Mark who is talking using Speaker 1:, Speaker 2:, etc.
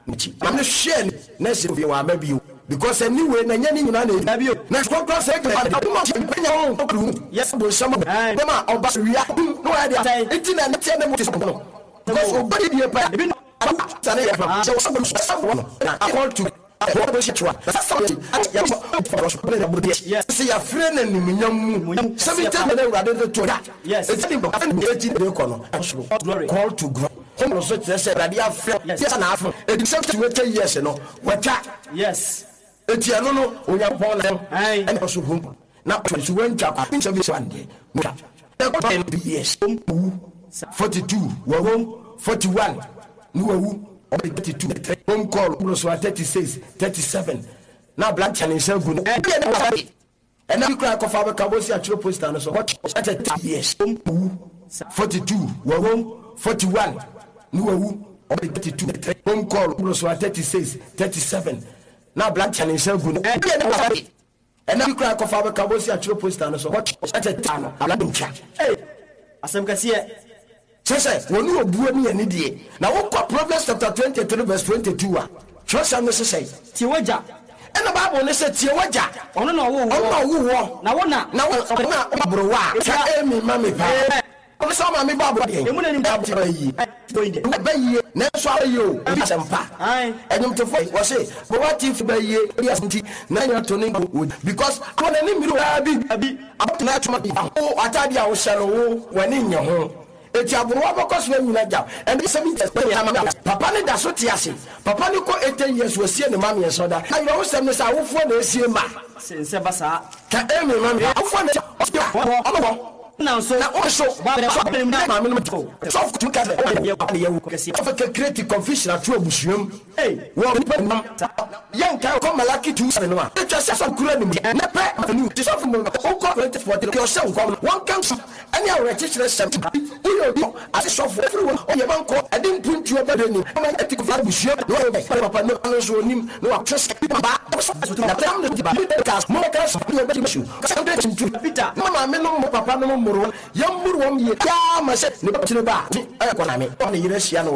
Speaker 1: I'm share next of you are maybe because anyway na nyani nyina na bio na kwakwa say ke penya on yes bo sama ma oba ria no ya dey itina na tie na mo tiso no because obadi die pa ebi na ya pa so so na call to what was it one yes see your friend and munyam 70 na urade to that yes it's been dey call to grow home so say radio friend yes na afro e something we 10 years no what yes etiano no onya pon na and also home na so when twa pin service one day yes 42 we home 41 no wu 32 home call plus 36 37 now black challenge say go and now cry ko fa be ka bo si atro poster no so what years 42 we home 41 no wu 32 home call plus 36 37 now black challenge say go and now cry ko fa be ka bo si atro poster no so what no ala dum cha asem ka si say when you obuo ni ani die na wo Proverbs chapter 23 verse 22 a trust am say ti waja and the Bible ne say ti waja ono na wo na wo na obrowa cha emi mami pa o so ma mi Bible dey emu na ni Bible yi bayi na so ayi o asempa enyum to fo wo say but what if bayi yasinti na nya to ni because ko na ni miru abi about na tuma o atadi a wo shalo wo wani nya ho eti aburo abokos na nyina ja and 7 years papa ne da so tiase papa ne ko 18 years wasie ne mama yesoda ayo wo sem ne sa wofo na esie ma sense basa ka emi mama wofo na na so ba be mama no to so to ka be ye kesi of a create confusion at obusuam wo nipa yanka ko malaki tu se no a twa se so kura ni na pe nu ti so fo ko ko 24 ko se nko one can any our teacher sem uyo as so for everyone o ye banko adin puntu obade ni ma etiko fa obusuam no be papa no so nim no a trust people ba na tam de ba ka mo ka so no be bishu ka so de tintu peter mama me no papa no muro yamuru wom ye ya ma se ne ba tire ba ay ko na me on yire sia no